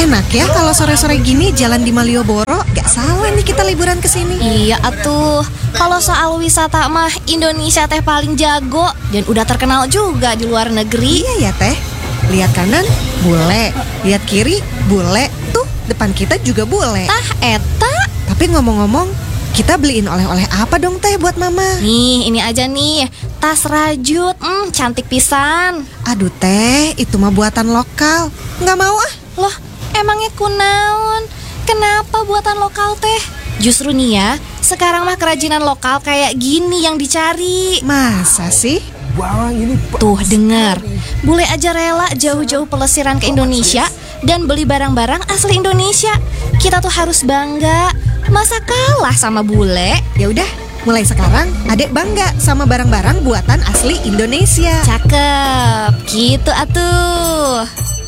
Enak ya kalau sore-sore gini jalan di Malioboro. Gak salah nih kita liburan ke sini. Iya atuh, kalau soal wisata mah Indonesia teh paling jago dan udah terkenal juga di luar negeri. Iya ya teh. Lihat kanan, bule. Lihat kiri, bule. Tuh, depan kita juga bule. Tah eta. Tapi ngomong-ngomong, kita beliin oleh-oleh apa dong teh buat mama? Nih, ini aja nih, tas rajut, cantik pisan. Aduh teh, itu mah buatan lokal. Nggak mau ah. Loh, emangnya kunaon? Kenapa buatan lokal teh? Justru nih ya, sekarang mah kerajinan lokal kayak gini yang dicari. Masa sih? Tuh dengar, bule aja rela jauh-jauh pelesiran ke Indonesia dan beli barang-barang asli Indonesia. Kita tuh harus bangga. Masa kalah sama bule? Ya udah, mulai sekarang adek bangga sama barang-barang buatan asli Indonesia. Cakep, gitu atuh.